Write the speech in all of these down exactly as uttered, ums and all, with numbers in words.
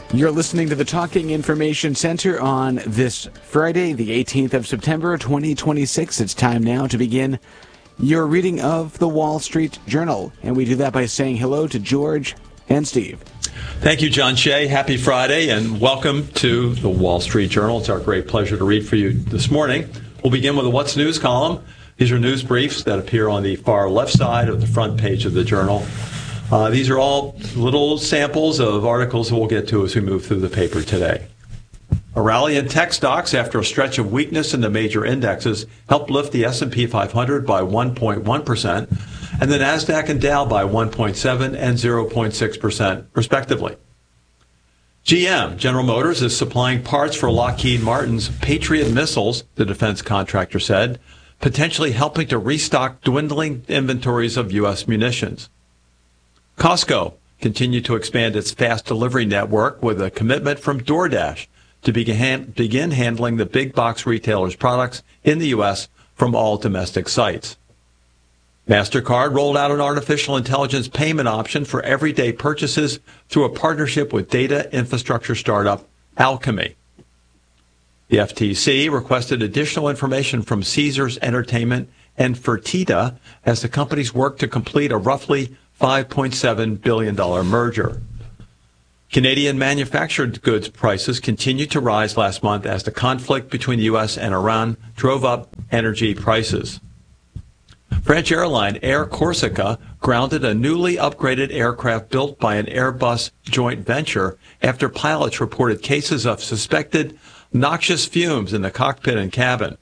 You're listening to the Talking Information Center on this Friday, the eighteenth of September, twenty twenty-six. It's time now to begin your reading of the Wall Street Journal. And we do that by saying hello to George and Steve. Thank you, John Shea. Happy Friday, and welcome to the Wall Street Journal. It's our great pleasure to read for you this morning. We'll begin with a What's News column. These are news briefs that appear on the far left side of the front page of the Journal. Uh, these are all little samples of articles that we'll get to as we move through the paper today. A rally in tech stocks after a stretch of weakness in the major indexes helped lift the S and P five hundred by one point one percent and the NASDAQ and Dow by one point seven and zero point six percent, respectively. G M, General Motors, is supplying parts for Lockheed Martin's Patriot missiles, the defense contractor said, potentially helping to restock dwindling inventories of U S munitions. Costco continued to expand its fast delivery network with a commitment from DoorDash to begin, begin handling the big box retailers' products in the U S from all domestic sites. MasterCard rolled out an artificial intelligence payment option for everyday purchases through a partnership with data infrastructure startup Alchemy. The F T C requested additional information from Caesars Entertainment and Fertitta as the companies work to complete a roughly five point seven billion dollars merger. Canadian manufactured goods prices continued to rise last month as the conflict between the U S and Iran drove up energy prices. French airline Air Corsica grounded a newly upgraded aircraft built by an Airbus joint venture after pilots reported cases of suspected noxious fumes in the cockpit and cabin.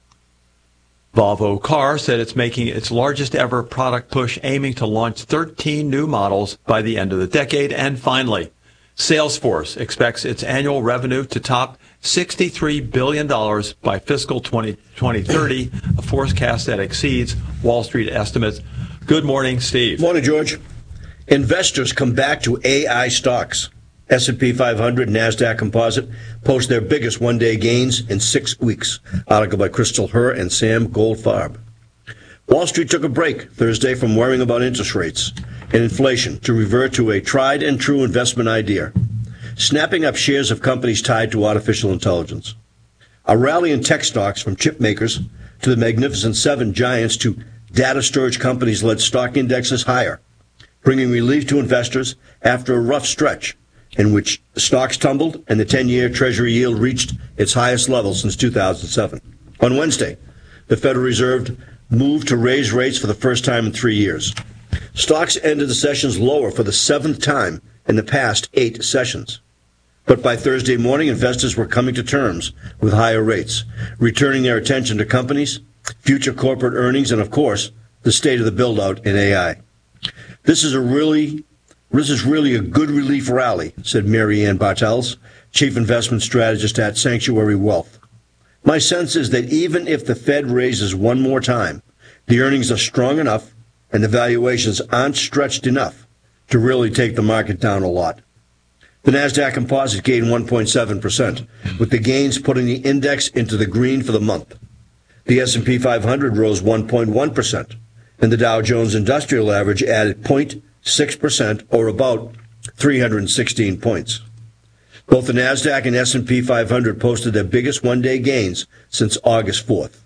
Volvo Car said it's making its largest ever product push, aiming to launch thirteen new models by the end of the decade. And finally, Salesforce expects its annual revenue to top sixty-three billion dollars by fiscal twenty thirty, a forecast that exceeds Wall Street estimates. Good morning, Steve. Morning, George. Investors come back to A I stocks. S and P five hundred, NASDAQ Composite post their biggest one-day gains in six weeks. Article by Crystal Herr and Sam Goldfarb. Wall Street took a break Thursday from worrying about interest rates and inflation to revert to a tried-and-true investment idea, snapping up shares of companies tied to artificial intelligence. A rally in tech stocks from chip makers to the Magnificent Seven giants to data storage companies led stock indexes higher, bringing relief to investors after a rough stretch in which stocks tumbled and the ten-year Treasury yield reached its highest level since two thousand seven. On Wednesday, the Federal Reserve moved to raise rates for the first time in three years. Stocks ended the sessions lower for the seventh time in the past eight sessions. But by Thursday morning, investors were coming to terms with higher rates, returning their attention to companies, future corporate earnings, and, of course, the state of the build-out in A I. This is a really This is really a good relief rally, said Mary Ann Bartels, Chief Investment Strategist at Sanctuary Wealth. My sense is that even if the Fed raises one more time, the earnings are strong enough and the valuations aren't stretched enough to really take the market down a lot. The NASDAQ Composite gained one point seven percent, with the gains putting the index into the green for the month. The S and P five hundred rose one point one percent, and the Dow Jones Industrial Average added zero point six percent, or about three hundred sixteen points. Both the NASDAQ and S and P five hundred posted their biggest one-day gains since August fourth.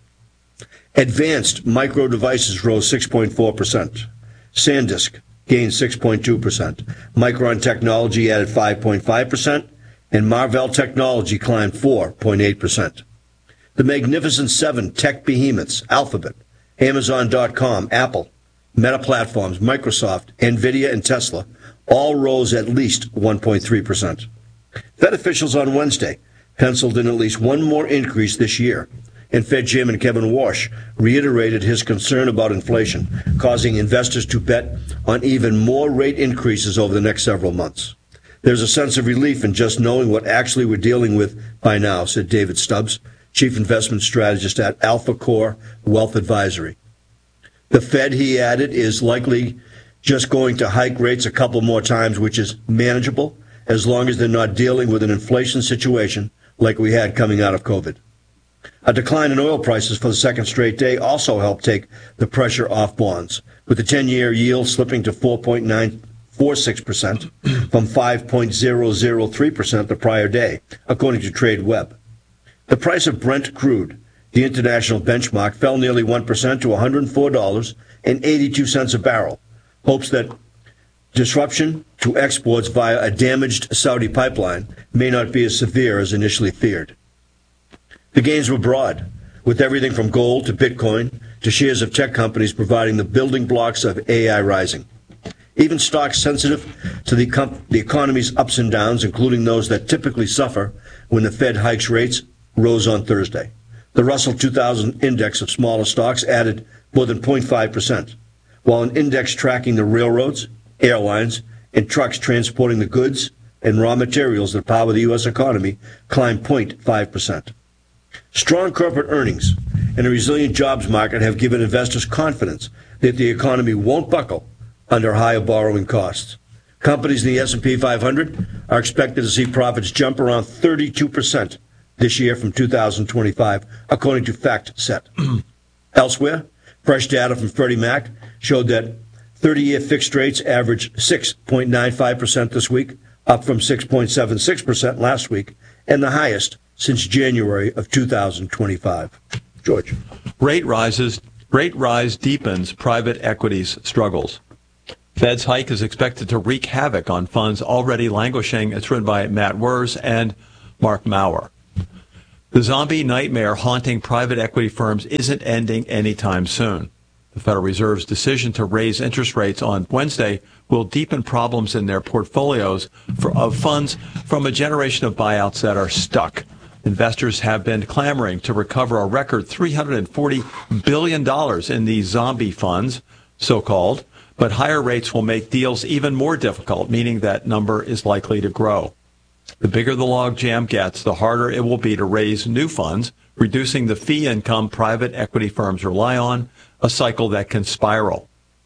Advanced Micro Devices rose six point four percent. SanDisk gained six point two percent. Micron Technology added five point five percent, and Marvell Technology climbed four point eight percent. The Magnificent Seven tech behemoths, Alphabet, Amazon dot com, Apple, Meta Platforms, Microsoft, NVIDIA, and Tesla all rose at least one point three percent. Fed officials on Wednesday penciled in at least one more increase this year, and Fed Chairman Kevin Warsh reiterated his concern about inflation, causing investors to bet on even more rate increases over the next several months. There's a sense of relief in just knowing what actually we're dealing with by now, said David Stubbs, Chief Investment Strategist at Alpha Core Wealth Advisory. The Fed, he added, is likely just going to hike rates a couple more times, which is manageable as long as they're not dealing with an inflation situation like we had coming out of COVID. A decline in oil prices for the second straight day also helped take the pressure off bonds, with the ten-year yield slipping to four point nine four six percent from five point zero zero three percent the prior day, according to TradeWeb. The price of Brent crude, the international benchmark, fell nearly one percent to one hundred four dollars and eighty-two cents a barrel. Hopes that disruption to exports via a damaged Saudi pipeline may not be as severe as initially feared. The gains were broad, with everything from gold to Bitcoin to shares of tech companies providing the building blocks of A I rising. Even stocks sensitive to the, com- the economy's ups and downs, including those that typically suffer when the Fed hikes rates, rose on Thursday. The Russell two thousand index of smaller stocks added more than zero point five percent, while an index tracking the railroads, airlines, and trucks transporting the goods and raw materials that power the U S economy climbed zero point five percent. Strong corporate earnings and a resilient jobs market have given investors confidence that the economy won't buckle under higher borrowing costs. Companies in the S and P five hundred are expected to see profits jump around thirty-two percent this year from two thousand twenty-five, according to FactSet. Elsewhere, fresh data from Freddie Mac showed that thirty-year fixed rates averaged six point nine five percent this week, up from six point seven six percent last week, and the highest since January of two thousand twenty-five. George. Rate rises, rate rise deepens private equity's struggles. Fed's hike is expected to wreak havoc on funds already languishing. It's written by Matt Wers and Mark Maurer. The zombie nightmare haunting private equity firms isn't ending anytime soon. The Federal Reserve's decision to raise interest rates on Wednesday will deepen problems in their portfolios for, of funds from a generation of buyouts that are stuck. Investors have been clamoring to recover a record three hundred forty billion dollars in these zombie funds, so-called, but higher rates will make deals even more difficult, meaning that number is likely to grow. The bigger the logjam gets, the harder it will be to raise new funds, reducing the fee income private equity firms rely on, a cycle that can spiral.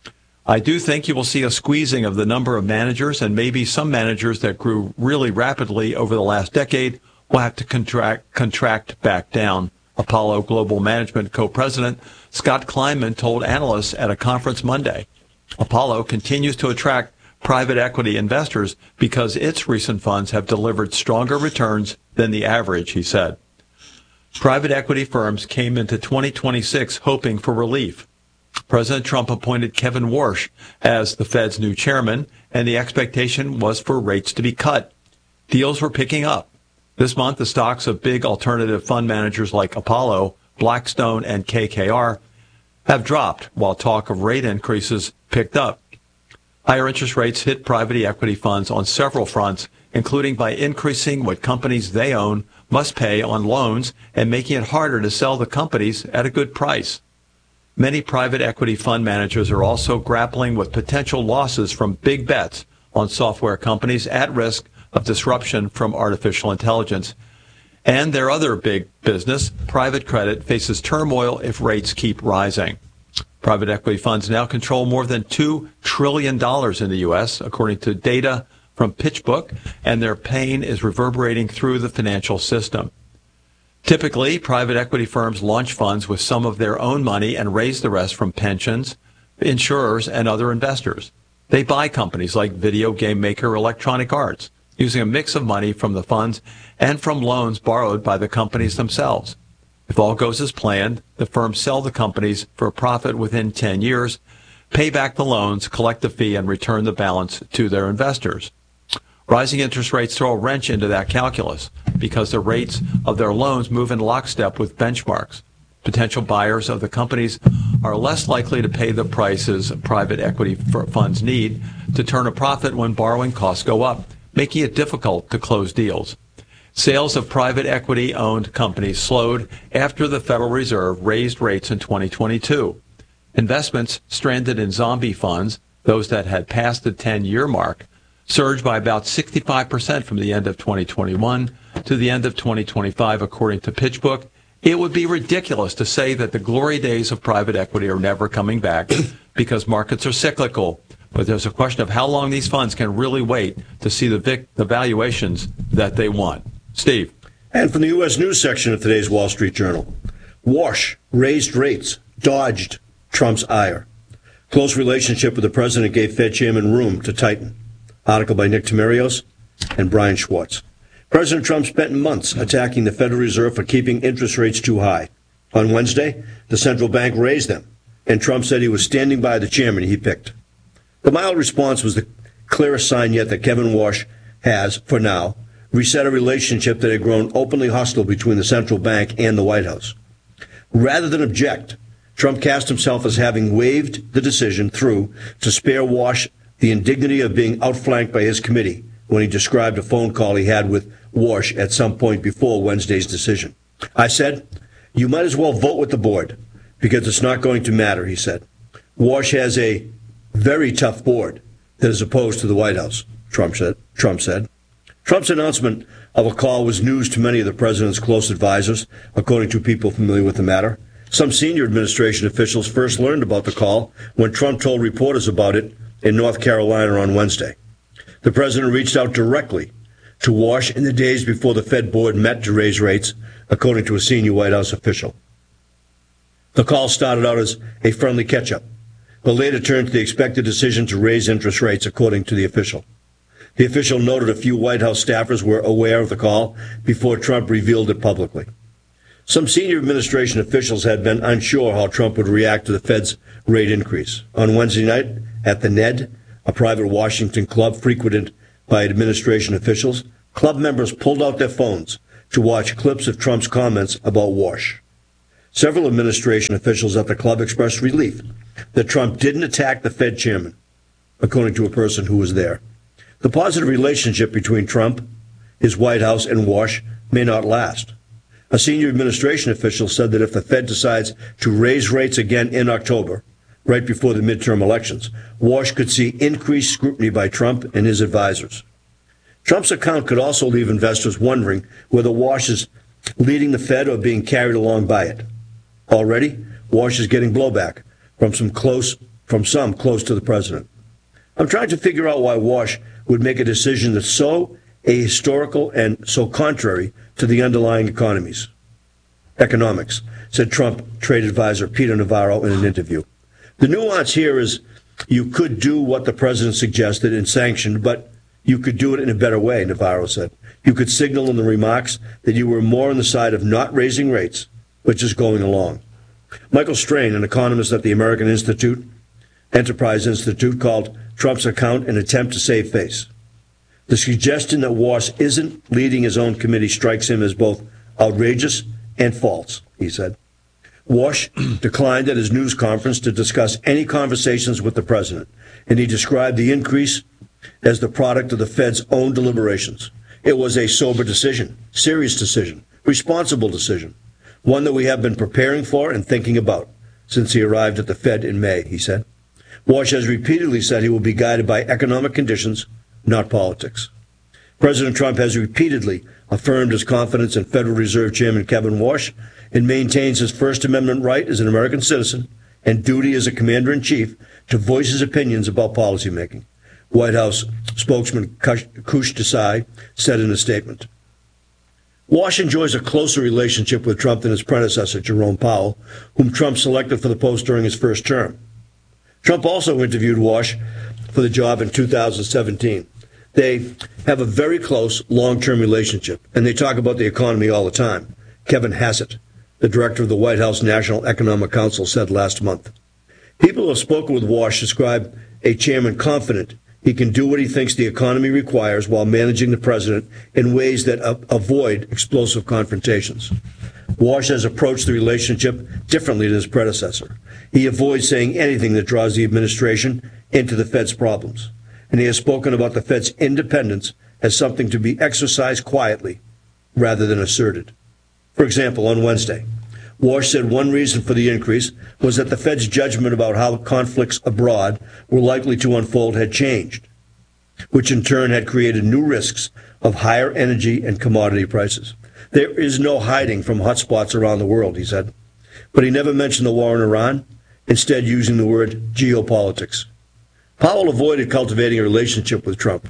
I do think you will see a squeezing of the number of managers, and maybe some managers that grew really rapidly over the last decade will have to contract, contract back down. Apollo Global Management co-president Scott Kleinman told analysts at a conference Monday. Apollo continues to attract private equity investors because its recent funds have delivered stronger returns than the average, he said. Private equity firms came into twenty twenty-six hoping for relief. President Trump appointed Kevin Warsh as the Fed's new chairman, and the expectation was for rates to be cut. Deals were picking up. This month, the stocks of big alternative fund managers like Apollo, Blackstone, and K K R have dropped, while talk of rate increases picked up. Higher interest rates hit private equity funds on several fronts, including by increasing what companies they own must pay on loans and making it harder to sell the companies at a good price. Many private equity fund managers are also grappling with potential losses from big bets on software companies at risk of disruption from artificial intelligence. And their other big business, private credit, faces turmoil if rates keep rising. Private equity funds now control more than two trillion dollars in the U S, according to data from PitchBook, and their pain is reverberating through the financial system. Typically, private equity firms launch funds with some of their own money and raise the rest from pensions, insurers, and other investors. They buy companies like video game maker Electronic Arts, using a mix of money from the funds and from loans borrowed by the companies themselves. If all goes as planned, the firms sell the companies for a profit within ten years, pay back the loans, collect the fee, and return the balance to their investors. Rising interest rates throw a wrench into that calculus because the rates of their loans move in lockstep with benchmarks. Potential buyers of the companies are less likely to pay the prices private equity funds need to turn a profit when borrowing costs go up, making it difficult to close deals. Sales of private equity-owned companies slowed after the Federal Reserve raised rates in twenty twenty-two. Investments stranded in zombie funds, those that had passed the ten-year mark, surged by about sixty-five percent from the end of twenty twenty-one to the end of twenty twenty-five, according to PitchBook. It would be ridiculous to say that the glory days of private equity are never coming back because markets are cyclical. But there's a question of how long these funds can really wait to see the, vic- the valuations that they want. Steve. And from the U S News section of today's Wall Street Journal, Warsh raised rates, dodged Trump's ire. Close relationship with the president gave Fed Chairman room to tighten. Article by Nick Timirios and Brian Schwartz. President Trump spent months attacking the Federal Reserve for keeping interest rates too high. On Wednesday, the central bank raised them, and Trump said he was standing by the chairman he picked. The mild response was the clearest sign yet that Kevin Warsh has, for now, reset a relationship that had grown openly hostile between the central bank and the White House. Rather than object, Trump cast himself as having waved the decision through to spare Warsh the indignity of being outflanked by his committee when he described a phone call he had with Warsh at some point before Wednesday's decision. I said, "You might as well vote with the board, because it's not going to matter," he said. Warsh has a very tough board that is opposed to the White House, Trump said. Trump said. Trump's announcement of a call was news to many of the president's close advisors, according to people familiar with the matter. Some senior administration officials first learned about the call when Trump told reporters about it in North Carolina on Wednesday. The president reached out directly to Warsh in the days before the Fed board met to raise rates, according to a senior White House official. The call started out as a friendly catch-up, but later turned to the expected decision to raise interest rates, according to the official. The official noted a few White House staffers were aware of the call before Trump revealed it publicly. Some senior administration officials had been unsure how Trump would react to the Fed's rate increase. On Wednesday night, at the Ned, a private Washington club frequented by administration officials, club members pulled out their phones to watch clips of Trump's comments about Warsh. Several administration officials at the club expressed relief that Trump didn't attack the Fed chairman, according to a person who was there. The positive relationship between Trump, his White House, and Warsh may not last. A senior administration official said that if the Fed decides to raise rates again in October, right before the midterm elections, Warsh could see increased scrutiny by Trump and his advisors. Trump's account could also leave investors wondering whether Warsh is leading the Fed or being carried along by it. Already, Warsh is getting blowback from some close, from some close to the president. I'm trying to figure out why Warsh would make a decision that's so ahistorical and so contrary to the underlying economies, economics, said Trump trade advisor Peter Navarro in an interview. The nuance here is you could do what the president suggested and sanctioned, but you could do it in a better way, Navarro said. You could signal in the remarks that you were more on the side of not raising rates, but just going along. Michael Strain, an economist at the American Institute, Enterprise Institute, called Trump's account an attempt to save face. The suggestion that Warsh isn't leading his own committee strikes him as both outrageous and false, he said. Warsh declined at his news conference to discuss any conversations with the president, and he described the increase as the product of the Fed's own deliberations. It was a sober decision, serious decision, responsible decision, one that we have been preparing for and thinking about since he arrived at the Fed in May, he said. Warsh has repeatedly said he will be guided by economic conditions, not politics. President Trump has repeatedly affirmed his confidence in Federal Reserve Chairman Kevin Warsh and maintains his First Amendment right as an American citizen and duty as a commander-in-chief to voice his opinions about policymaking, White House spokesman Kush Desai said in a statement. Warsh enjoys a closer relationship with Trump than his predecessor, Jerome Powell, whom Trump selected for the post during his first term. Trump also interviewed Warsh for the job in two thousand seventeen. They have a very close, long-term relationship, and they talk about the economy all the time, Kevin Hassett, the director of the White House National Economic Council, said last month. People who have spoken with Warsh describe a chairman confident he can do what he thinks the economy requires while managing the president in ways that uh, avoid explosive confrontations. Warsh has approached the relationship differently than his predecessor. He avoids saying anything that draws the administration into the Fed's problems, and he has spoken about the Fed's independence as something to be exercised quietly rather than asserted. For example, on Wednesday, Warsh said one reason for the increase was that the Fed's judgment about how conflicts abroad were likely to unfold had changed, which in turn had created new risks of higher energy and commodity prices. There is no hiding from hotspots around the world, he said. But he never mentioned the war in Iran, instead using the word geopolitics. Powell avoided cultivating a relationship with Trump.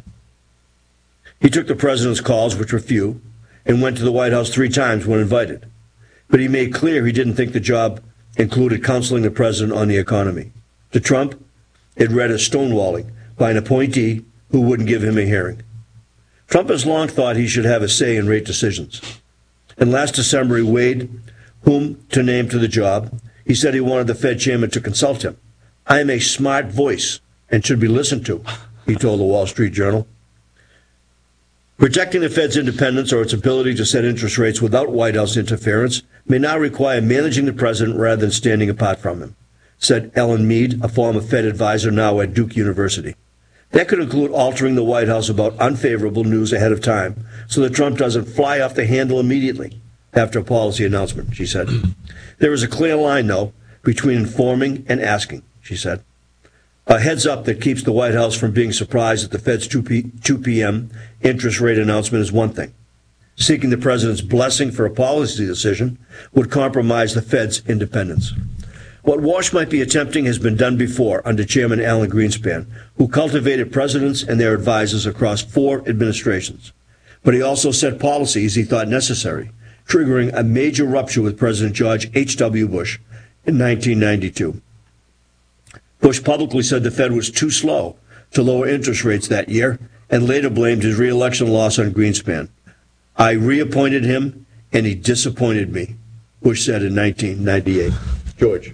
He took the president's calls, which were few, and went to the White House three times when invited. But he made clear he didn't think the job included counseling the president on the economy. To Trump, it read as stonewalling by an appointee who wouldn't give him a hearing. Trump has long thought he should have a say in rate decisions. And last December, he weighed whom to name to the job. He said he wanted the Fed chairman to consult him. I am a smart voice and should be listened to, he told the Wall Street Journal. Protecting the Fed's independence or its ability to set interest rates without White House interference may now require managing the president rather than standing apart from him, said Ellen Mead, a former Fed advisor now at Duke University. That could include altering the White House about unfavorable news ahead of time so that Trump doesn't fly off the handle immediately after a policy announcement, she said. There is a clear line, though, between informing and asking, she said. A heads up that keeps the White House from being surprised at the Fed's two p.m. interest rate announcement is one thing. Seeking the president's blessing for a policy decision would compromise the Fed's independence. What Walsh might be attempting has been done before under Chairman Alan Greenspan, who cultivated presidents and their advisors across four administrations. But he also set policies he thought necessary, triggering a major rupture with President George H W. Bush in nineteen ninety-two. Bush publicly said the Fed was too slow to lower interest rates that year and later blamed his re-election loss on Greenspan. I reappointed him and he disappointed me, Bush said in nineteen ninety-eight. George.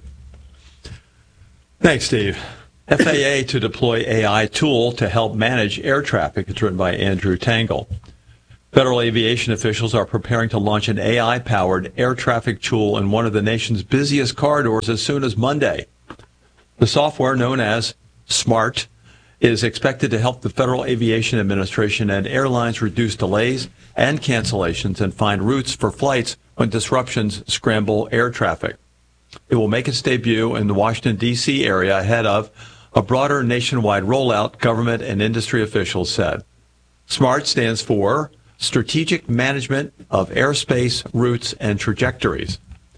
Thanks, Steve. F A A to deploy A I tool to help manage air traffic. It's written by Andrew Tangle. Federal aviation officials are preparing to launch an A I-powered air traffic tool in one of the nation's busiest corridors as soon as Monday. The software, known as SMART, is expected to help the Federal Aviation Administration and airlines reduce delays and cancellations and find routes for flights when disruptions scramble air traffic. It will make its debut in the Washington, D C area ahead of a broader nationwide rollout, government and industry officials said. SMART stands for Strategic Management of Airspace Routes and Trajectories.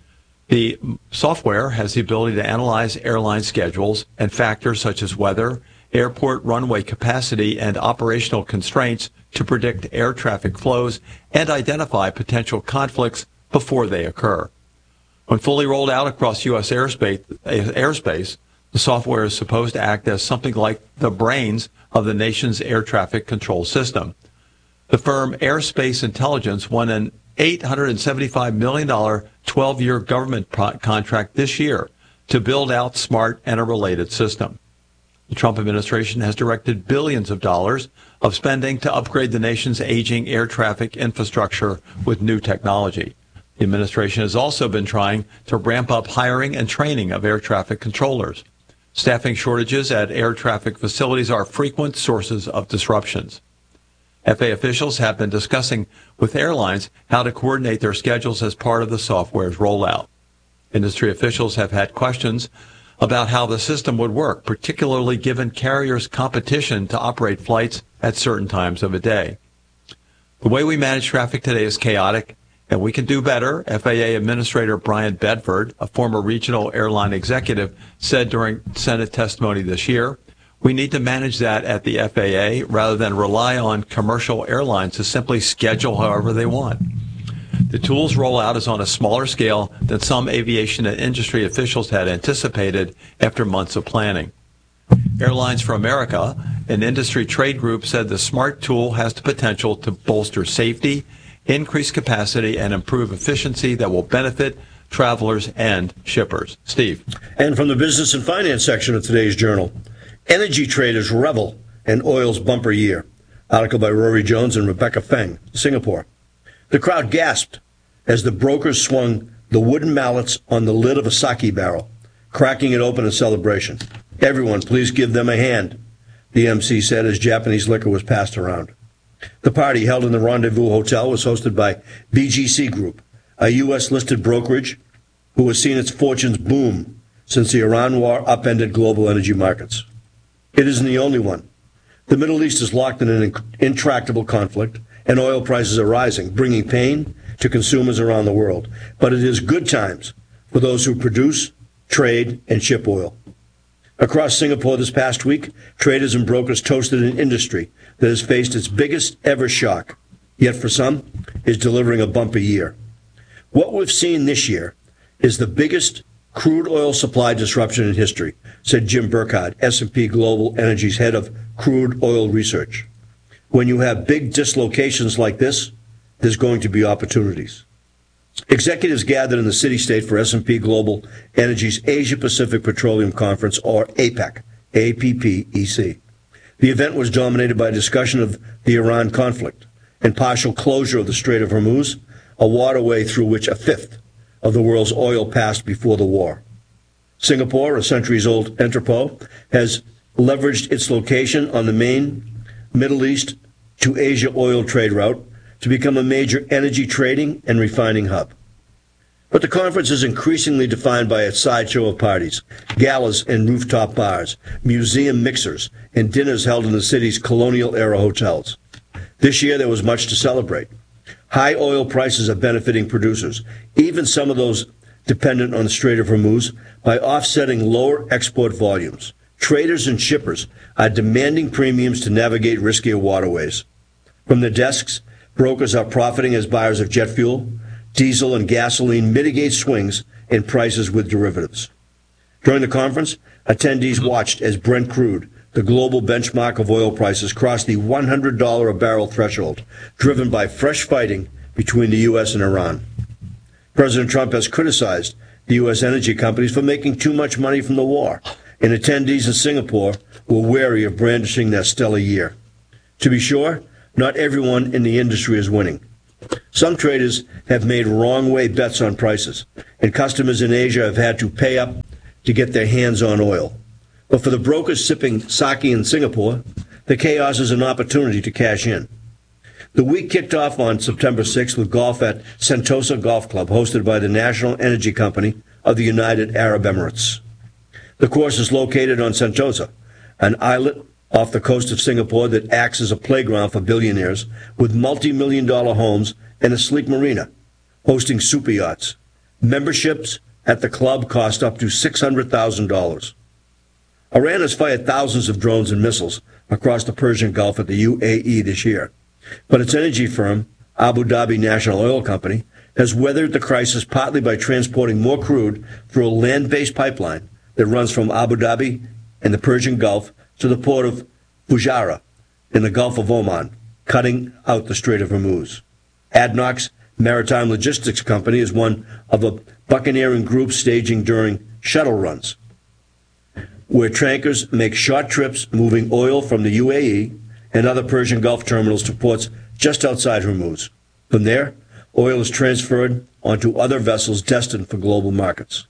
The software has the ability to analyze airline schedules and factors such as weather, airport runway capacity, and operational constraints to predict air traffic flows and identify potential conflicts before they occur. When fully rolled out across U S airspace, airspace, the software is supposed to act as something like the brains of the nation's air traffic control system. The firm Airspace Intelligence won an eight hundred seventy-five million dollars twelve-year government pro- contract this year to build out SMART and a related system. The Trump administration has directed billions of dollars of spending to upgrade the nation's aging air traffic infrastructure with new technology. The administration has also been trying to ramp up hiring and training of air traffic controllers. Staffing shortages at air traffic facilities are frequent sources of disruptions. F A A officials have been discussing with airlines how to coordinate their schedules as part of the software's rollout. Industry officials have had questions about how the system would work, particularly given carriers' competition to operate flights at certain times of a day. The way we manage traffic today is chaotic, and we can do better, F A A Administrator Brian Bedford, a former regional airline executive, said during Senate testimony this year. We need to manage that at the F A A rather than rely on commercial airlines to simply schedule however they want. The tool's rollout is on a smaller scale than some aviation and industry officials had anticipated after months of planning. Airlines for America, an industry trade group, said the SMART tool has the potential to bolster safety, increase capacity, and improve efficiency that will benefit travelers and shippers. Steve. And from the business and finance section of today's Journal, energy traders revel in oil's bumper year. Article by Rory Jones and Rebecca Feng, Singapore. The crowd gasped as the brokers swung the wooden mallets on the lid of a sake barrel, cracking it open in celebration. Everyone, please give them a hand, the M C said as Japanese liquor was passed around. The party, held in the Rendezvous Hotel, was hosted by B G C Group, a U S-listed brokerage who has seen its fortunes boom since the Iran war upended global energy markets. It isn't the only one. The Middle East is locked in an intractable conflict, and oil prices are rising, bringing pain to consumers around the world. But it is good times for those who produce, trade, and ship oil. Across Singapore this past week, traders and brokers toasted an industry that has faced its biggest ever shock, yet for some is delivering a bumper year. What we've seen this year is the biggest crude oil supply disruption in history, said Jim Burkhardt, S and P Global Energy's head of crude oil research. When you have big dislocations like this, there's going to be opportunities. Executives gathered in the city-state for S and P Global Energy's Asia-Pacific Petroleum Conference, or APEC, A P P E C. The event was dominated by a discussion of the Iran conflict and partial closure of the Strait of Hormuz, a waterway through which a fifth of the world's oil passed before the war. Singapore, a centuries-old entrepot, has leveraged its location on the main Middle East to Asia oil trade route to become a major energy trading and refining hub. But the conference is increasingly defined by its sideshow of parties, galas and rooftop bars, museum mixers, and dinners held in the city's colonial-era hotels. This year there was much to celebrate. High oil prices are benefiting producers, even some of those dependent on the Strait of Hormuz, by offsetting lower export volumes. Traders and shippers are demanding premiums to navigate riskier waterways. From their desks, brokers are profiting as buyers of jet fuel, diesel, and gasoline mitigate swings in prices with derivatives. During the conference, attendees watched as Brent crude, the global benchmark of oil prices, crossed the one hundred dollars a barrel threshold, driven by fresh fighting between the U S and Iran. President Trump has criticized the U S energy companies for making too much money from the war, and attendees in Singapore were wary of brandishing their stellar year. To be sure, not everyone in the industry is winning. Some traders have made wrong-way bets on prices, and customers in Asia have had to pay up to get their hands on oil. But for the brokers sipping sake in Singapore, the chaos is an opportunity to cash in. The week kicked off on September sixth with golf at Sentosa Golf Club, hosted by the National Energy Company of the United Arab Emirates. The course is located on Sentosa, an islet off the coast of Singapore that acts as a playground for billionaires with multi-million dollar homes and a sleek marina, hosting super yachts. Memberships at the club cost up to six hundred thousand dollars. Iran has fired thousands of drones and missiles across the Persian Gulf at the U A E this year, but its energy firm, Abu Dhabi National Oil Company, has weathered the crisis partly by transporting more crude through a land-based pipeline that runs from Abu Dhabi and the Persian Gulf to the port of Fujairah in the Gulf of Oman, cutting out the Strait of Hormuz. ADNOC's Maritime Logistics Company is one of a buccaneering group staging during shuttle runs, where tankers make short trips moving oil from the U A E and other Persian Gulf terminals to ports just outside Hormuz. From there, oil is transferred onto other vessels destined for global markets.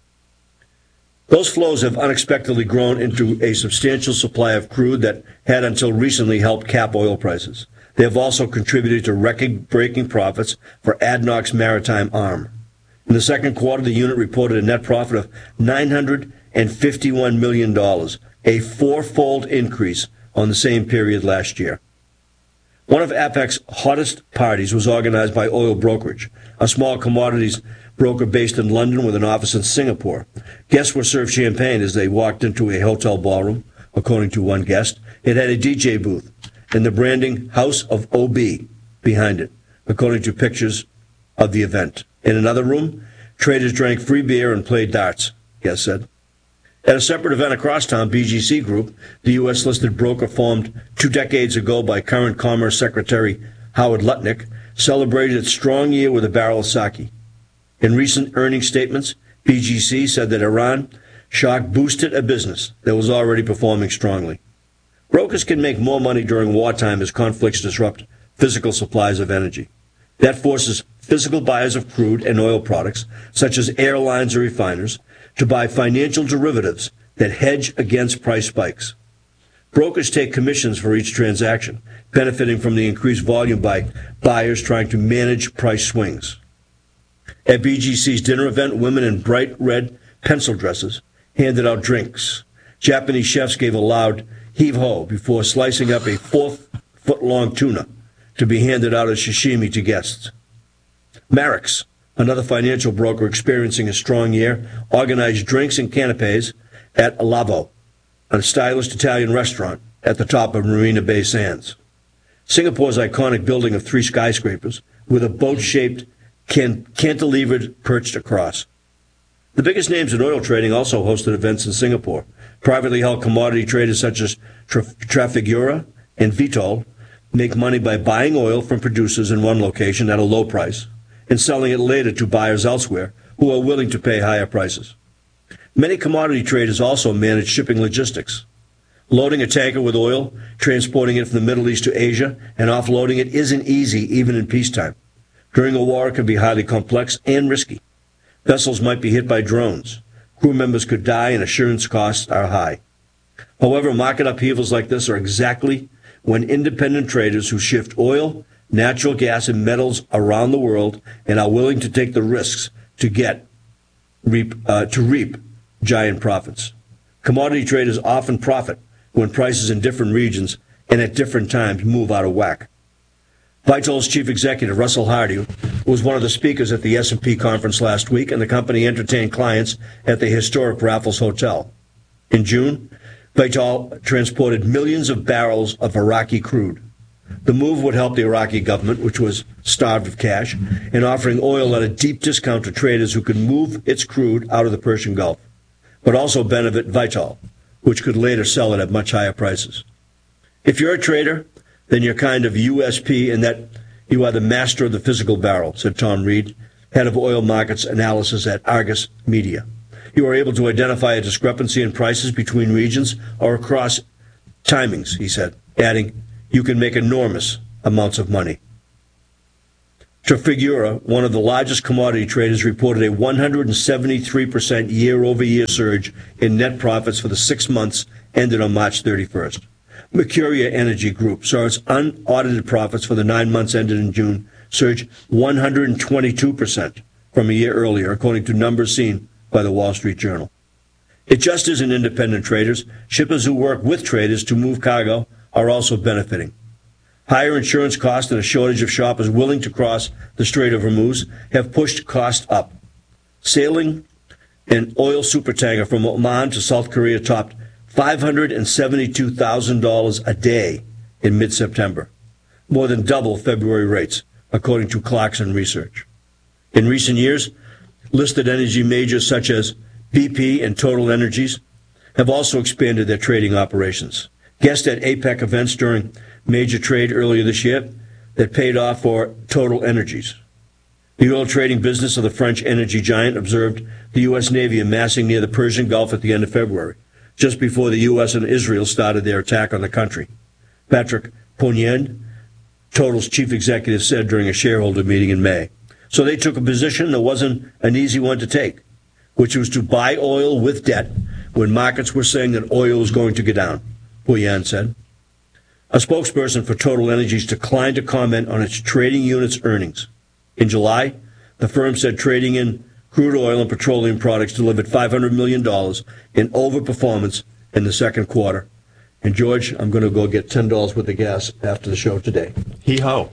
Those flows have unexpectedly grown into a substantial supply of crude that had until recently helped cap oil prices. They have also contributed to record-breaking profits for ADNOC's maritime arm. In the second quarter, the unit reported a net profit of nine hundred fifty-one million dollars, a four-fold increase on the same period last year. One of APEC's hottest parties was organized by Oil Brokerage, a small commodities broker based in London with an office in Singapore. Guests were served champagne as they walked into a hotel ballroom. According to one guest, it had a D J booth and the branding House of O B behind it, according to pictures of the event. In another room, traders drank free beer and played darts, guests said. At a separate event across town, B G C Group, the U S-listed broker formed two decades ago by current Commerce Secretary Howard Lutnick, celebrated its strong year with a barrel of sake. In recent earnings statements, B G C said that Iran shock boosted a business that was already performing strongly. Brokers can make more money during wartime as conflicts disrupt physical supplies of energy. That forces physical buyers of crude and oil products, such as airlines or refiners, to buy financial derivatives that hedge against price spikes. Brokers take commissions for each transaction, benefiting from the increased volume by buyers trying to manage price swings. At B G C's dinner event, women in bright red pencil dresses handed out drinks. Japanese chefs gave a loud heave-ho before slicing up a four-foot-long tuna to be handed out as sashimi to guests. Marex, another financial broker experiencing a strong year, organized drinks and canapes at Lavo, a stylish Italian restaurant at the top of Marina Bay Sands. Singapore's iconic building of three skyscrapers with a boat-shaped can- cantilevered perched across. The biggest names in oil trading also hosted events in Singapore. Privately held commodity traders such as Trafigura and Vitol make money by buying oil from producers in one location at a low price and selling it later to buyers elsewhere who are willing to pay higher prices. Many commodity traders also manage shipping logistics. Loading a tanker with oil, transporting it from the Middle East to Asia, and offloading it isn't easy even in peacetime. During a war, it can be highly complex and risky. Vessels might be hit by drones. Crew members could die and assurance costs are high. However, market upheavals like this are exactly when independent traders who shift oil, natural gas, and metals around the world and are willing to take the risks to get reap, uh, to reap giant profits. Commodity traders often profit when prices in different regions and at different times move out of whack. Vitol's chief executive, Russell Hardy, was one of the speakers at the S and P conference last week, and the company entertained clients at the historic Raffles Hotel. In June, Vitol transported millions of barrels of Iraqi crude. The move would help the Iraqi government, which was starved of cash, in offering oil at a deep discount to traders who could move its crude out of the Persian Gulf, but also benefit Vitol, which could later sell it at much higher prices. If you're a trader, then you're kind of U S P in that you are the master of the physical barrel, said Tom Reed, head of oil markets analysis at Argus Media. You are able to identify a discrepancy in prices between regions or across timings, he said, adding, you can make enormous amounts of money. Trafigura, one of the largest commodity traders, reported a one hundred seventy-three percent year-over-year surge in net profits for the six months ended on March thirty-first. Mercuria Energy Group saw its unaudited profits for the nine months ended in June surge one hundred twenty-two percent from a year earlier, according to numbers seen by the Wall Street Journal. It just isn't independent traders. Shippers who work with traders to move cargo are also benefiting. Higher insurance costs and a shortage of shoppers willing to cross the Strait of Hormuz have pushed costs up. Sailing an oil supertanker from Oman to South Korea topped five hundred seventy-two thousand dollars a day in mid-September, more than double February rates, according to Clarkson Research. In recent years, listed energy majors such as B P and Total Energies have also expanded their trading operations. Guests at APEC events during major trade earlier this year that paid off for Total Energies. The oil trading business of the French energy giant observed the U S Navy amassing near the Persian Gulf at the end of February, just before the U S and Israel started their attack on the country. Patrick Poignant, Total's chief executive, said during a shareholder meeting in May. So they took a position that wasn't an easy one to take, which was to buy oil with debt when markets were saying that oil was going to go down, Poignant said. A spokesperson for Total Energies declined to comment on its trading unit's earnings. In July, the firm said trading in crude oil and petroleum products delivered five hundred million dollars in overperformance in the second quarter. And George, I'm going to go get ten dollars worth of gas after the show today. Hee-ho.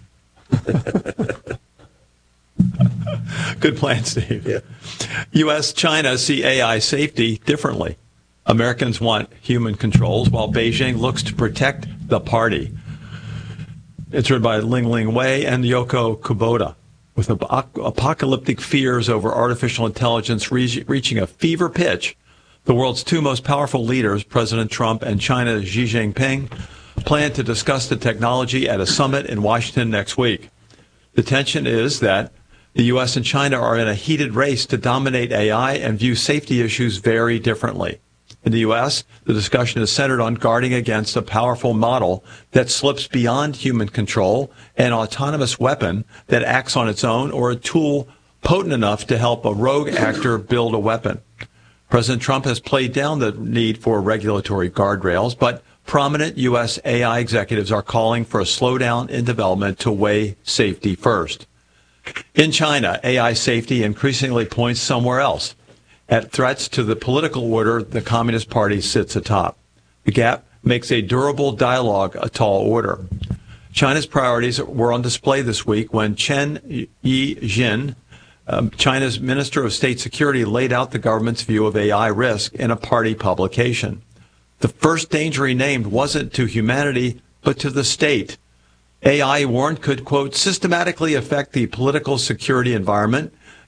Good plan, Steve. Yeah. U S China see A I safety differently. Americans want human controls, while Beijing looks to protect the party. It's written by Ling Ling Wei and Yoko Kubota. With ap- apocalyptic fears over artificial intelligence re- reaching a fever pitch, the world's two most powerful leaders, President Trump and China's Xi Jinping, plan to discuss the technology at a summit in Washington next week. The tension is that the U S and China are in a heated race to dominate A I and view safety issues very differently. In the U S, the discussion is centered on guarding against a powerful model that slips beyond human control, an autonomous weapon that acts on its own, or a tool potent enough to help a rogue actor build a weapon. President Trump has played down the need for regulatory guardrails, but prominent U S A I executives are calling for a slowdown in development to weigh safety first. In China, A I safety increasingly points somewhere else. At threats to the political order, the Communist Party sits atop. The gap makes a durable dialogue a tall order. China's priorities were on display this week when Chen Yijin, um, China's Minister of State Security, laid out the government's view of A I risk in a party publication. The first danger he named wasn't to humanity, but to the state. A I, he warned, could, quote, systematically affect the political security environment,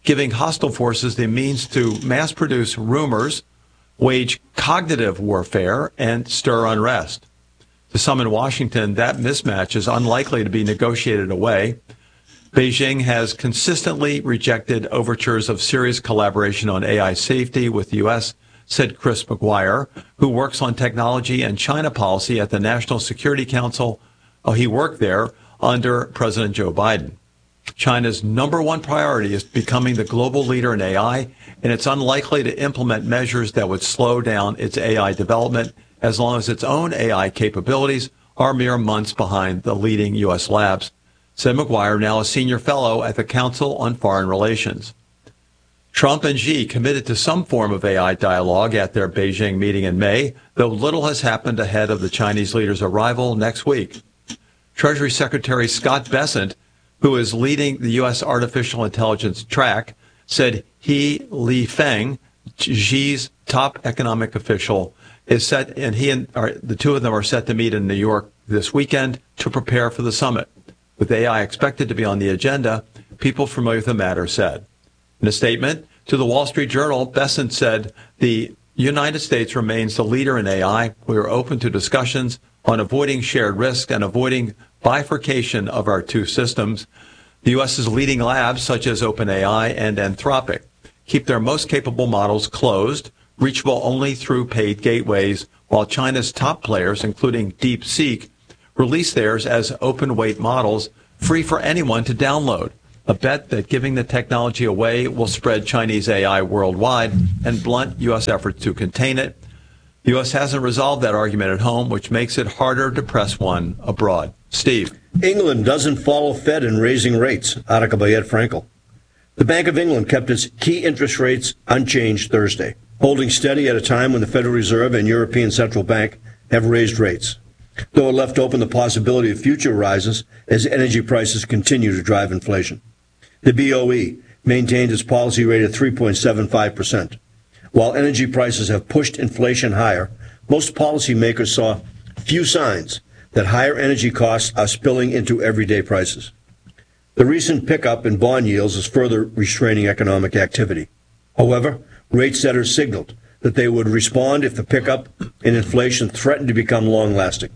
giving hostile forces the means to mass-produce rumors, wage cognitive warfare, and stir unrest. To some in Washington, that mismatch is unlikely to be negotiated away. Beijing has consistently rejected overtures of serious collaboration on A I safety with the U S, said Chris McGuire, who works on technology and China policy at the National Security Council. Oh, he worked there under President Joe Biden. China's number one priority is becoming the global leader in A I, and it's unlikely to implement measures that would slow down its A I development as long as its own A I capabilities are mere months behind the leading U S labs, said McGuire, now a senior fellow at the Council on Foreign Relations. Trump and Xi committed to some form of A I dialogue at their Beijing meeting in May, though little has happened ahead of the Chinese leader's arrival next week. Treasury Secretary Scott Bessent, who is leading the U S artificial intelligence track, said he, Li Feng, Xi's top economic official, is set, and he and are, the two of them are set to meet in New York this weekend to prepare for the summit. With A I expected to be on the agenda, people familiar with the matter said. In a statement to the Wall Street Journal, Bessent said the United States remains the leader in A I. We are open to discussions on avoiding shared risk and avoiding bifurcation of our two systems. The U S's leading labs, such as OpenAI and Anthropic, keep their most capable models closed, reachable only through paid gateways, while China's top players, including DeepSeek, release theirs as open-weight models free for anyone to download. A bet that giving the technology away will spread Chinese A I worldwide and blunt U S efforts to contain it. The U S hasn't resolved that argument at home, which makes it harder to press one abroad. Steve. England doesn't follow Fed in raising rates. Article by Ed Frankel. The Bank of England kept its key interest rates unchanged Thursday, holding steady at a time when the Federal Reserve and European Central Bank have raised rates, though it left open the possibility of future rises as energy prices continue to drive inflation. The B O E maintained its policy rate at three point seven five percent. While energy prices have pushed inflation higher, most policymakers saw few signs that higher energy costs are spilling into everyday prices. The recent pickup in bond yields is further restraining economic activity. However, rate setters signaled that they would respond if the pickup in inflation threatened to become long-lasting.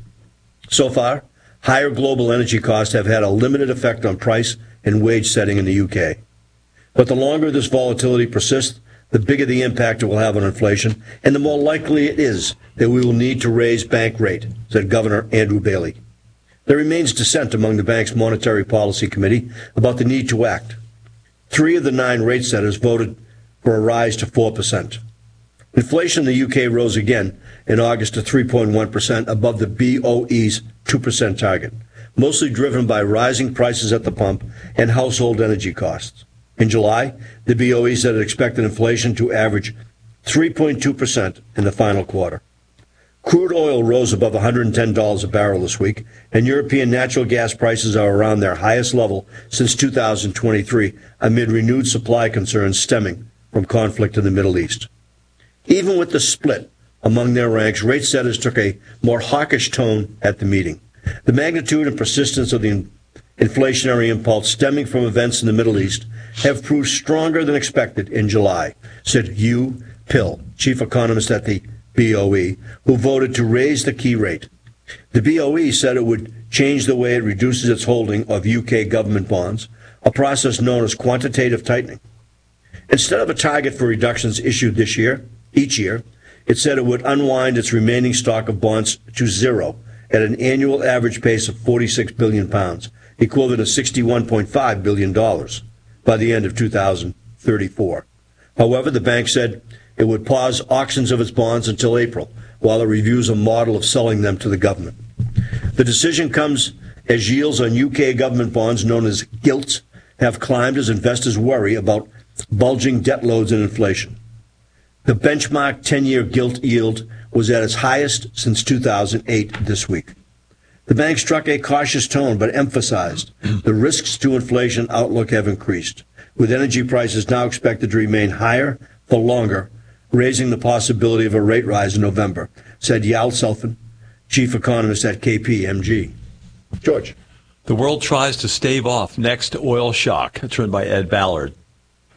So far, higher global energy costs have had a limited effect on price and wage setting in the U K. But the longer this volatility persists, the bigger the impact it will have on inflation, and the more likely it is that we will need to raise bank rate, said Governor Andrew Bailey. There remains dissent among the bank's Monetary Policy Committee about the need to act. Three of the nine rate setters voted for a rise to four percent. Inflation in the U K rose again in August to three point one percent, above the B O E's two percent target, mostly driven by rising prices at the pump and household energy costs. In July, the B O E said it expected inflation to average three point two percent in the final quarter. Crude oil rose above one hundred ten dollars a barrel this week, and European natural gas prices are around their highest level since two thousand twenty-three, amid renewed supply concerns stemming from conflict in the Middle East. Even with the split among their ranks, rate setters took a more hawkish tone at the meeting. The magnitude and persistence of the inflationary impulse stemming from events in the Middle East have proved stronger than expected in July, said Hugh Pill, chief economist at the B O E, who voted to raise the key rate. The B O E said it would change the way it reduces its holding of U K government bonds, a process known as quantitative tightening. Instead of a target for reductions issued this year, each year, it said it would unwind its remaining stock of bonds to zero at an annual average pace of forty-six billion pounds, equivalent to sixty-one point five billion dollars by the end of two thousand thirty-four. However, the bank said it would pause auctions of its bonds until April, while it reviews a model of selling them to the government. The decision comes as yields on U K government bonds, known as gilts, have climbed as investors worry about bulging debt loads and inflation. The benchmark ten-year gilt yield was at its highest since two thousand eight this week. The bank struck a cautious tone but emphasized the risks to inflation outlook have increased, with energy prices now expected to remain higher for longer, raising the possibility of a rate rise in November, said Yael Selfin, chief economist at K P M G. George. The world tries to stave off next oil shock. It's written by Ed Ballard.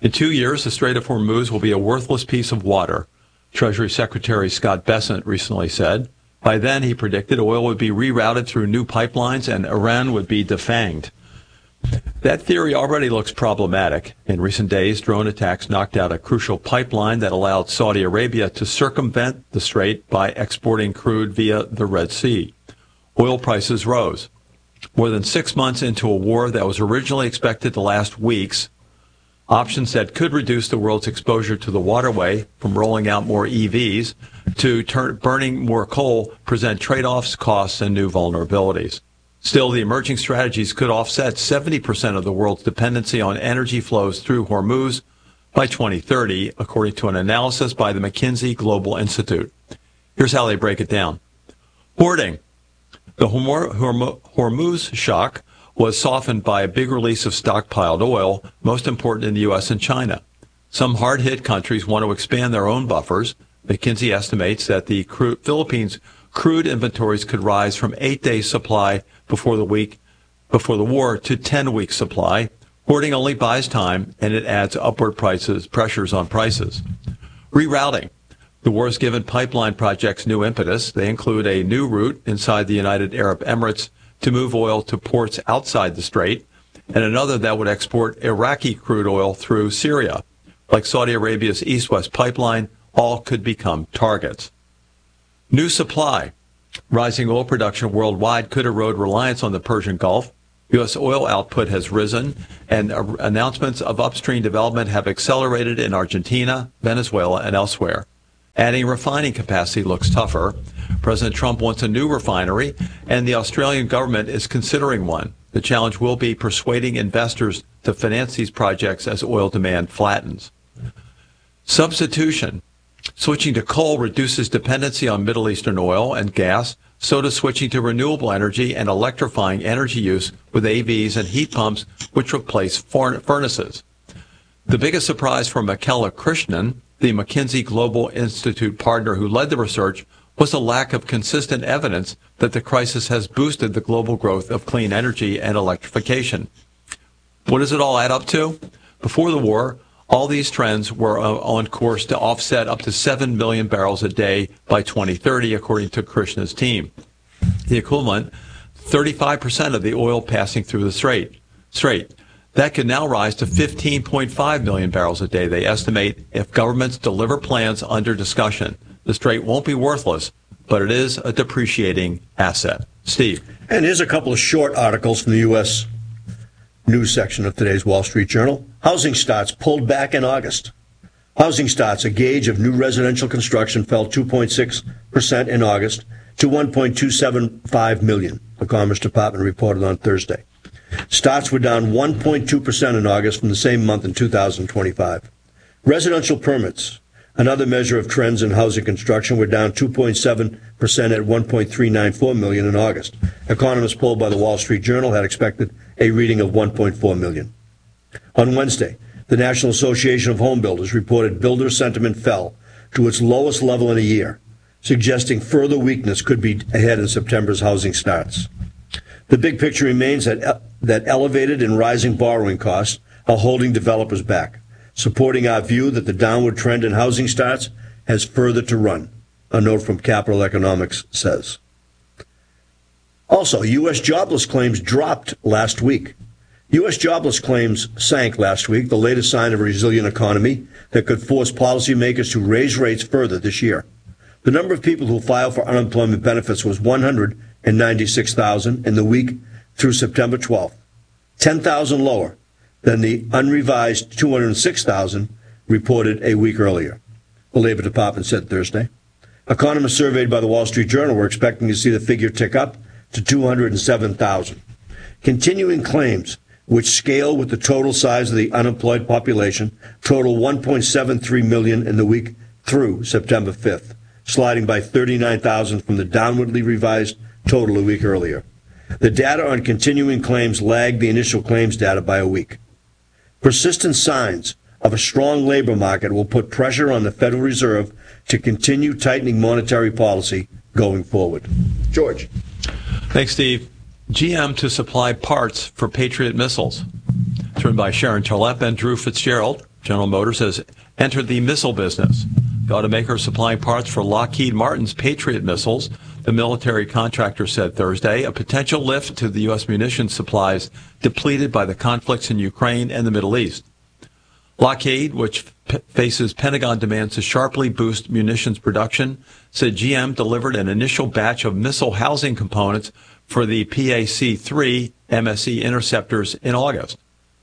In two years, the Strait of Hormuz will be a worthless piece of water, Treasury Secretary Scott Bessent recently said. By then, he predicted, oil would be rerouted through new pipelines and Iran would be defanged. That theory already looks problematic. In recent days, drone attacks knocked out a crucial pipeline that allowed Saudi Arabia to circumvent the strait by exporting crude via the Red Sea. Oil prices rose. More than six months into a war that was originally expected to last weeks, options that could reduce the world's exposure to the waterway, from rolling out more E Vs to turn, burning more coal, present trade-offs, costs, and new vulnerabilities. Still, the emerging strategies could offset seventy percent of the world's dependency on energy flows through Hormuz by twenty thirty, according to an analysis by the McKinsey Global Institute. Here's how they break it down. Hoarding. The Hormuz shock was softened by a big release of stockpiled oil, most important in the U S and China. Some hard-hit countries want to expand their own buffers. McKinsey estimates that the crude, Philippines' crude inventories could rise from eight days supply before the week before the war to ten weeks supply. Hoarding only buys time, and it adds upward prices pressures on prices. Rerouting. The war has given pipeline projects new impetus. They include a new route inside the United Arab Emirates to move oil to ports outside the strait, and another that would export Iraqi crude oil through Syria. Like Saudi Arabia's East-West pipeline, all could become targets. New supply. Rising oil production worldwide could erode reliance on the Persian Gulf. U S oil output has risen, and announcements of upstream development have accelerated in Argentina, Venezuela, and elsewhere. Adding refining capacity looks tougher. President Trump wants a new refinery, and the Australian government is considering one. The challenge will be persuading investors to finance these projects as oil demand flattens. Substitution. Switching to coal reduces dependency on Middle Eastern oil and gas. So does switching to renewable energy and electrifying energy use with A Vs and heat pumps, which replace furnaces. The biggest surprise for Michaela Krishnan, the McKinsey Global Institute partner who led the research, was a lack of consistent evidence that the crisis has boosted the global growth of clean energy and electrification. What does it all add up to? Before the war, all these trends were on course to offset up to seven million barrels a day by twenty thirty, according to Krishnan's team. The equivalent, thirty-five percent of the oil passing through the strait. Strait. That could now rise to fifteen point five million barrels a day, they estimate, if governments deliver plans under discussion. The strait won't be worthless, but it is a depreciating asset. Steve. And here's a couple of short articles from the U S news section of today's Wall Street Journal. Housing starts pulled back in August. Housing starts, a gauge of new residential construction, fell two point six percent in August to one point two seven five million, the Commerce Department reported on Thursday. Starts were down one point two percent in August from the same month in two thousand twenty-five. Residential permits, another measure of trends in housing construction, were down two point seven percent at one point three nine four million in August. Economists polled by the Wall Street Journal had expected a reading of one point four million. On Wednesday, the National Association of Home Builders reported builder sentiment fell to its lowest level in a year, suggesting further weakness could be ahead in September's housing starts. The big picture remains that that elevated and rising borrowing costs are holding developers back, supporting our view that the downward trend in housing starts has further to run, a note from Capital Economics says. Also, U S jobless claims dropped last week. U S jobless claims sank last week, the latest sign of a resilient economy that could force policymakers to raise rates further this year. The number of people who filed for unemployment benefits was one hundred ninety-six thousand in the week through September twelfth, ten thousand lower than the unrevised two hundred six thousand reported a week earlier, the Labor Department said Thursday. Economists surveyed by the Wall Street Journal were expecting to see the figure tick up to two hundred seven thousand. Continuing claims, which scale with the total size of the unemployed population, total one point seven three million in the week through September fifth, sliding by thirty-nine thousand from the downwardly revised total a week earlier. The data on continuing claims lagged the initial claims data by a week. Persistent signs of a strong labor market will put pressure on the Federal Reserve to continue tightening monetary policy going forward. George. Thanks, Steve. G M to supply parts for Patriot missiles. It's written by Sharon Charlep and Drew Fitzgerald. General Motors has entered the missile business. The automaker is supplying parts for Lockheed Martin's Patriot missiles, the military contractor said Thursday, a potential lift to the U S munitions supplies depleted by the conflicts in Ukraine and the Middle East. Lockheed, which p- faces Pentagon demands to sharply boost munitions production, said G M delivered an initial batch of missile housing components for the P A C three M S E interceptors in August.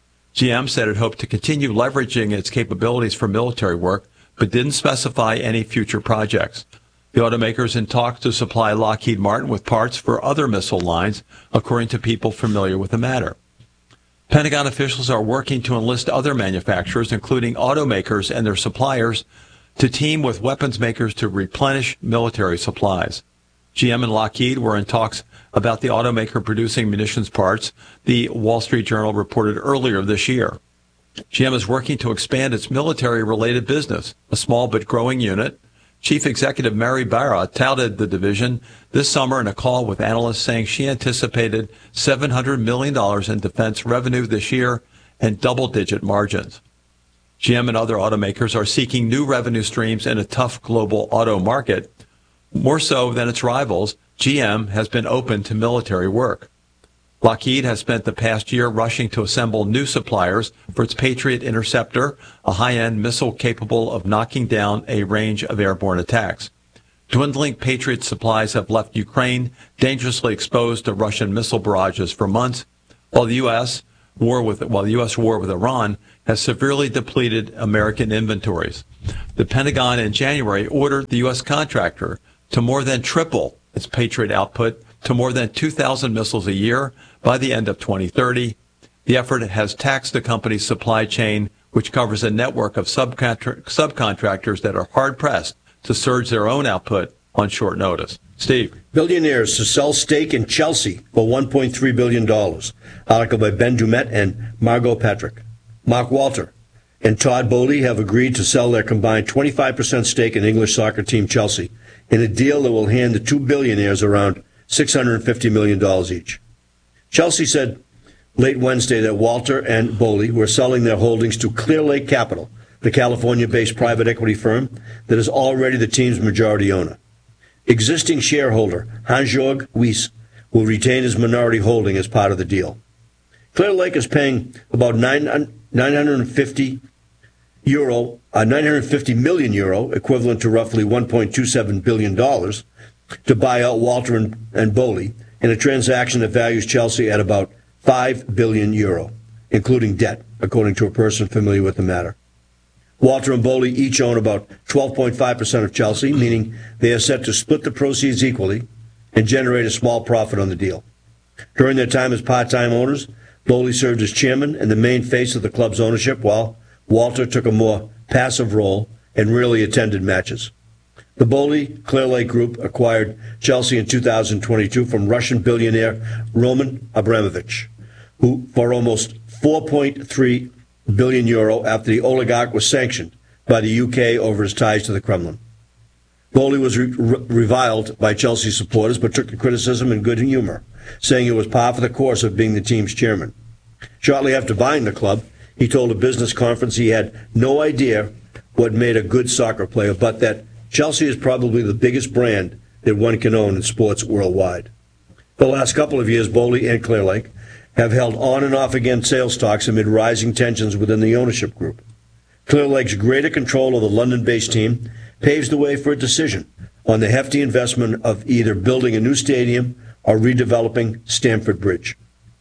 G M said it hoped to continue leveraging its capabilities for military work, but didn't specify any future projects. The automaker is in talks to supply Lockheed Martin with parts for other missile lines, according to people familiar with the matter. Pentagon officials are working to enlist other manufacturers, including automakers and their suppliers, to team with weapons makers to replenish military supplies. G M and Lockheed were in talks about the automaker producing munitions parts, the Wall Street Journal reported earlier this year. G M is working to expand its military-related business, a small but growing unit. Chief Executive Mary Barra touted the division this summer in a call with analysts, saying she anticipated seven hundred million dollars in defense revenue this year and double-digit margins. G M and other automakers are seeking new revenue streams in a tough global auto market. More so than its rivals, G M has been open to military work. Lockheed has spent the past year rushing to assemble new suppliers for its Patriot Interceptor, a high-end missile capable of knocking down a range of airborne attacks. Dwindling Patriot supplies have left Ukraine dangerously exposed to Russian missile barrages for months, while the U S war with while the U S war with Iran has severely depleted American inventories. The Pentagon in January ordered the U S contractor to more than triple its Patriot output to more than two thousand missiles a year by the end of twenty thirty. The effort has taxed the company's supply chain, which covers a network of subcontra- subcontractors that are hard-pressed to surge their own output on short notice. Steve. Billionaires to sell stake in Chelsea for one point three billion dollars. Article by Ben Dumet and Margot Patrick. Mark Walter and Todd Boehly have agreed to sell their combined twenty-five percent stake in English soccer team Chelsea in a deal that will hand the two billionaires around six hundred fifty million dollars each. Chelsea said late Wednesday that Walter and Boehly were selling their holdings to Clear Lake Capital, the California-based private equity firm that is already the team's majority owner. Existing shareholder Hans-Jörg Wyss will retain his minority holding as part of the deal. Clear Lake is paying about nine hundred fifty euro, uh, nine hundred fifty million euro, equivalent to roughly one point two seven billion dollars, to buy out Walter and, and Boehly in a transaction that values Chelsea at about five billion euro, including debt, according to a person familiar with the matter. Walter and Boehly each own about twelve point five percent of Chelsea, meaning they are set to split the proceeds equally and generate a small profit on the deal. During their time as part-time owners, Boehly served as chairman and the main face of the club's ownership, while Walter took a more passive role and rarely attended matches. The Boehly Clear Lake Group acquired Chelsea in two thousand twenty-two from Russian billionaire Roman Abramovich, who for almost four point three billion euro after the oligarch was sanctioned by the U K over his ties to the Kremlin. Boehly was re- re- reviled by Chelsea supporters, but took the criticism in good humor, saying it was par for the course of being the team's chairman. Shortly after buying the club, he told a business conference he had no idea what made a good soccer player, but that Chelsea is probably the biggest brand that one can own in sports worldwide. The last couple of years, Boehly and Clear Lake have held on and off again sales talks amid rising tensions within the ownership group. Clear Lake's greater control of the London-based team paves the way for a decision on the hefty investment of either building a new stadium or redeveloping Stamford Bridge.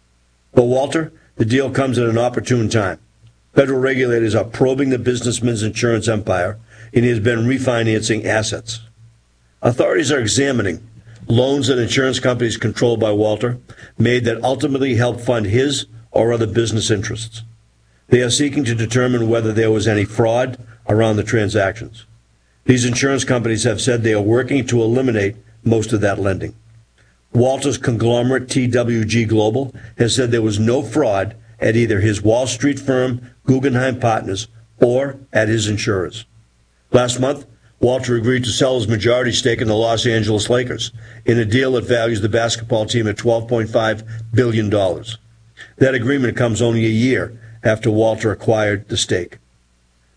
For Walter, the deal comes at an opportune time. Federal regulators are probing the businessman's insurance empire, and he has been refinancing assets. Authorities are examining loans that insurance companies controlled by Walter made that ultimately helped fund his or other business interests. They are seeking to determine whether there was any fraud around the transactions. These insurance companies have said they are working to eliminate most of that lending. Walter's conglomerate T W G Global has said there was no fraud at either his Wall Street firm, Guggenheim Partners, or at his insurers. Last month, Walter agreed to sell his majority stake in the Los Angeles Lakers in a deal that values the basketball team at twelve point five billion dollars. That agreement comes only a year after Walter acquired the stake.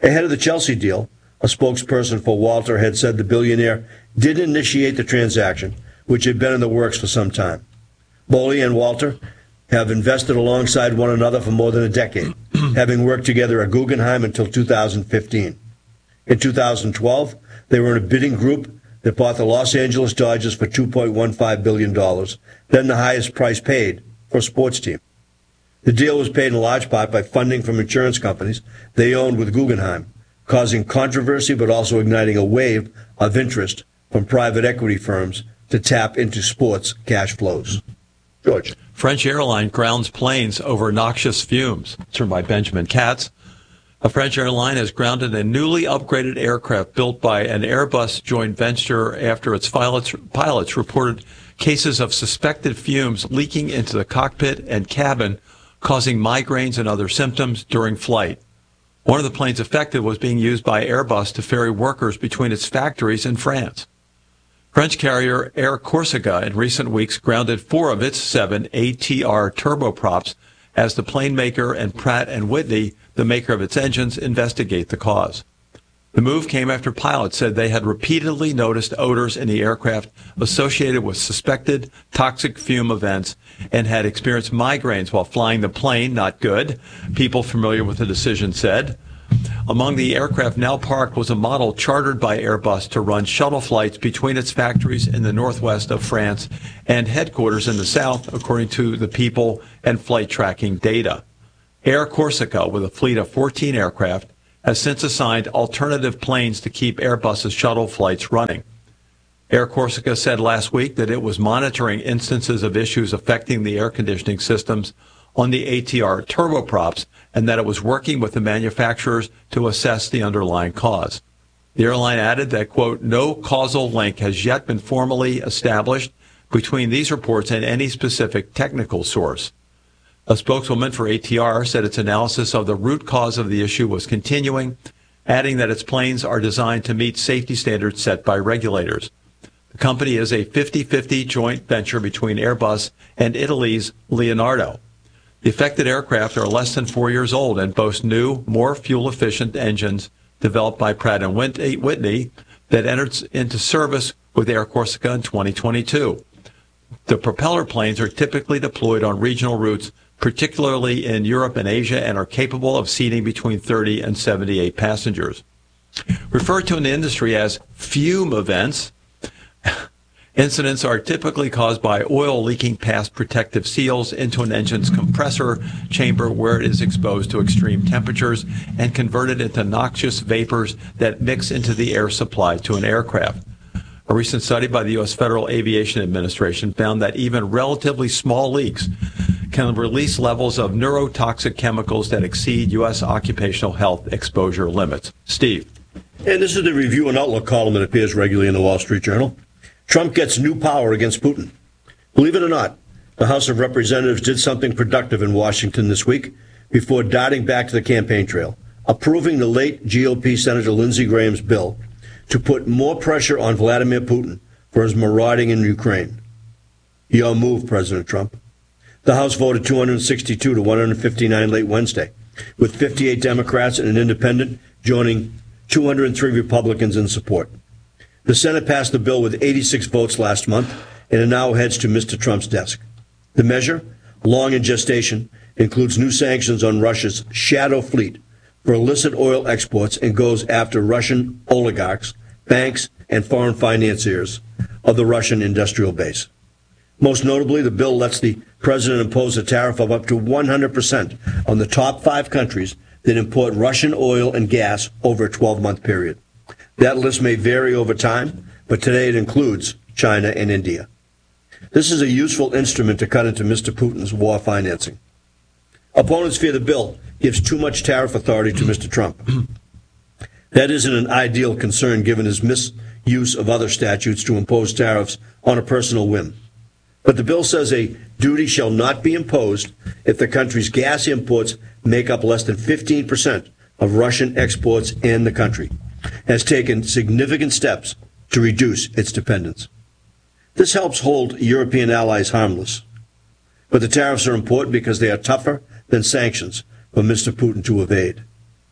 Ahead of the Chelsea deal, a spokesperson for Walter had said the billionaire did initiate the transaction, which had been in the works for some time. Boehly and Walter have invested alongside one another for more than a decade, having worked together at Guggenheim until two thousand fifteen. In two thousand twelve, they were in a bidding group that bought the Los Angeles Dodgers for two point one five billion dollars, then the highest price paid for a sports team. The deal was paid in large part by funding from insurance companies they owned with Guggenheim, causing controversy but also igniting a wave of interest from private equity firms to tap into sports cash flows. George. French airline grounds planes over noxious fumes. It's written by Benjamin Katz. A French airline has grounded a newly upgraded aircraft built by an Airbus joint venture after its pilots, pilots reported cases of suspected fumes leaking into the cockpit and cabin, causing migraines and other symptoms during flight. One of the planes affected was being used by Airbus to ferry workers between its factories in France. French carrier Air Corsica in recent weeks grounded four of its seven A T R turboprops as the plane maker and Pratt and Whitney, the maker of its engines, investigate the cause. The move came after pilots said they had repeatedly noticed odors in the aircraft associated with suspected toxic fume events and had experienced migraines while flying the plane. Not good, people familiar with the decision said. Among the aircraft now parked was a model chartered by Airbus to run shuttle flights between its factories in the northwest of France and headquarters in the south, according to the people and flight tracking data. Air Corsica, with a fleet of fourteen aircraft, has since assigned alternative planes to keep Airbus's shuttle flights running. Air Corsica said last week that it was monitoring instances of issues affecting the air conditioning systems on the A T R turboprops and that it was working with the manufacturers to assess the underlying cause. The airline added that, quote, no causal link has yet been formally established between these reports and any specific technical source. A spokeswoman for A T R said its analysis of the root cause of the issue was continuing, adding that its planes are designed to meet safety standards set by regulators. The company is a fifty-fifty joint venture between Airbus and Italy's Leonardo. The affected aircraft are less than four years old and boast new, more fuel-efficient engines developed by Pratt and Whitney that entered into service with Air Corsica in twenty twenty-two. The propeller planes are typically deployed on regional routes, particularly in Europe and Asia, and are capable of seating between thirty and seventy-eight passengers. Referred to in the industry as fume events, incidents are typically caused by oil leaking past protective seals into an engine's compressor chamber where it is exposed to extreme temperatures and converted into noxious vapors that mix into the air supply to an aircraft. A recent study by the U S Federal Aviation Administration found that even relatively small leaks can release levels of neurotoxic chemicals that exceed U S occupational health exposure limits. Steve. And this is the review and outlook column that appears regularly in the Wall Street Journal. Trump gets new power against Putin. Believe it or not, the House of Representatives did something productive in Washington this week before darting back to the campaign trail, approving the late G O P Senator Lindsey Graham's bill to put more pressure on Vladimir Putin for his marauding in Ukraine. Your move, President Trump. The House voted two hundred sixty-two to one hundred fifty-nine late Wednesday, with fifty-eight Democrats and an independent joining two hundred three Republicans in support. The Senate passed the bill with eighty-six votes last month, and it now heads to Mister Trump's desk. The measure, long in gestation, includes new sanctions on Russia's shadow fleet for illicit oil exports and goes after Russian oligarchs, banks, and foreign financiers of the Russian industrial base. Most notably, the bill lets the president impose a tariff of up to one hundred percent on the top five countries that import Russian oil and gas over a twelve-month period. That list may vary over time, but today it includes China and India. This is a useful instrument to cut into Mister Putin's war financing. Opponents fear the bill gives too much tariff authority to Mister Trump. That isn't an ideal concern given his misuse of other statutes to impose tariffs on a personal whim. But the bill says a duty shall not be imposed if the country's gas imports make up less than fifteen percent of Russian exports in the country, has taken significant steps to reduce its dependence. This helps hold European allies harmless. But the tariffs are important because they are tougher than sanctions for Mister Putin to evade.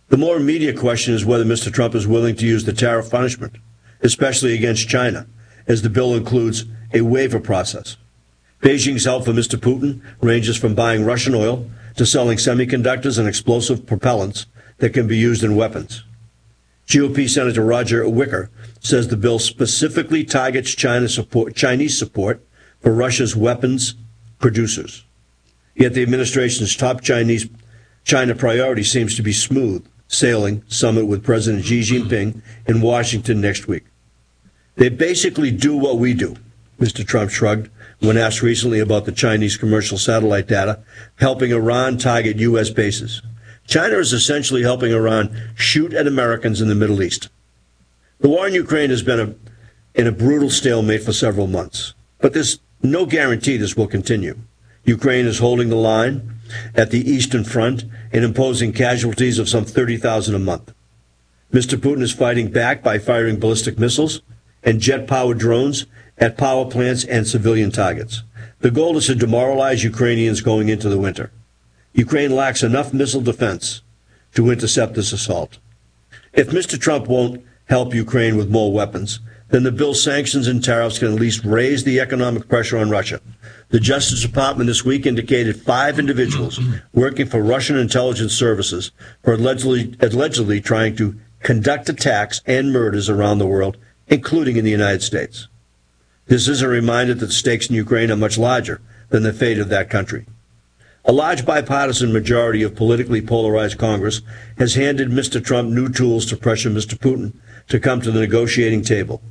The more immediate question is whether Mister Trump is willing to use the tariff punishment, especially against China, as the bill includes a waiver process. Beijing's help for Mister Putin ranges from buying Russian oil to selling semiconductors and explosive propellants that can be used in weapons. G O P Senator Roger Wicker says the bill specifically targets China support, Chinese support for Russia's weapons producers. Yet the administration's top Chinese China priority seems to be smooth sailing summit with President Xi Jinping in Washington next week. They basically do what we do, Mister Trump shrugged when asked recently about the Chinese commercial satellite data helping Iran target U S bases. China is essentially helping Iran shoot at Americans in the Middle East. The war in Ukraine has been a, in a brutal stalemate for several months, but there's no guarantee this will continue. Ukraine is holding the line at the Eastern Front and imposing casualties of some thirty thousand a month. Mister Putin is fighting back by firing ballistic missiles and jet-powered drones at power plants and civilian targets. The goal is to demoralize Ukrainians going into the winter. Ukraine lacks enough missile defense to intercept this assault. If Mister Trump won't help Ukraine with more weapons, then the bill's sanctions and tariffs can at least raise the economic pressure on Russia. The Justice Department this week indicated five individuals working for Russian intelligence services for allegedly, allegedly trying to conduct attacks and murders around the world, including in the United States. This is a reminder that the stakes in Ukraine are much larger than the fate of that country. A large bipartisan majority of politically polarized Congress has handed Mister Trump new tools to pressure Mister Putin to come to the negotiating table.